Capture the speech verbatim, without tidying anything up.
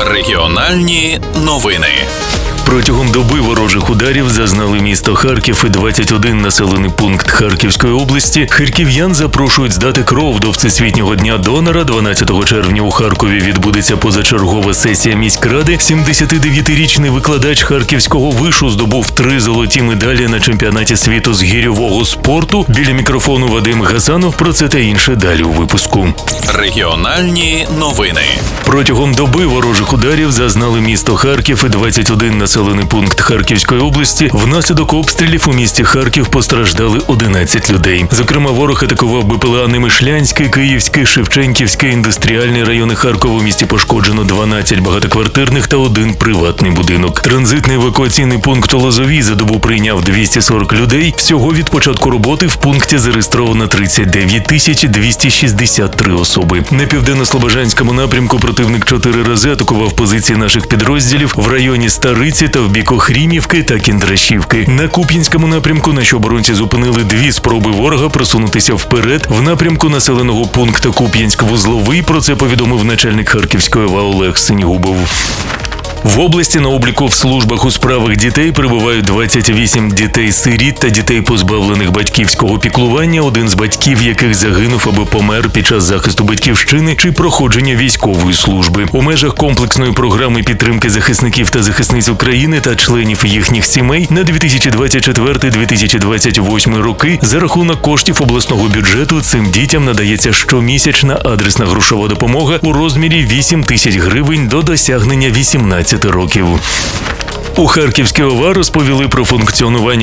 Регіональні новини. Протягом доби ворожих ударів зазнали місто Харків і двадцять один населений пункт Харківської області. Харків'ян запрошують здати кров до Всесвітнього дня донора. дванадцятого червня у Харкові відбудеться позачергова сесія міськради. сімдесятидев'ятирічний викладач Харківського вишу здобув три золоті медалі на чемпіонаті світу з гірьового спорту. Біля мікрофону Вадим Гасанов. Про це та інше далі у випуску. Регіональні новини. Протягом доби ворожих ударів зазнали місто Харків і двадцять один населений пункт Харківської області. Внаслідок обстрілів у місті Харків постраждали одинадцять людей. Зокрема, ворог атакував БПЛА Немишлянський, Київський, Шевченківський, індустріальний райони Харкова. У місті пошкоджено дванадцять багатоквартирних та один приватний будинок. Транзитний евакуаційний пункт у Лозовій за добу прийняв двісті сорок людей. Всього від початку роботи в пункті зареєстровано тридцять дев'ять тисяч двісті шістдесят три особи. На південно-слобожанському напрямку противник чотири рази атакував позиції наших підрозділів в районі Стариці та в бік Охрімівки та Кіндрашівки. На Куп'янському напрямку наші оборонці зупинили дві спроби ворога просунутися вперед в напрямку населеного пункту Куп'янськ-Вузловий. Про це повідомив начальник Харківської ОВА Олег Синігубов. В області на обліку в службах у справах дітей перебувають двадцять вісім дітей-сиріт та дітей, позбавлених батьківського піклування, один з батьків яких загинув або помер під час захисту батьківщини чи проходження військової служби. У межах комплексної програми підтримки захисників та захисниць України та членів їхніх сімей на дві тисячі двадцять четвертий - дві тисячі двадцять восьмий роки за рахунок коштів обласного бюджету цим дітям надається щомісячна адресна грошова допомога у розмірі вісім тисяч гривень до досягнення вісімнадцяти років. У Харківській ОВА розповіли про функціонування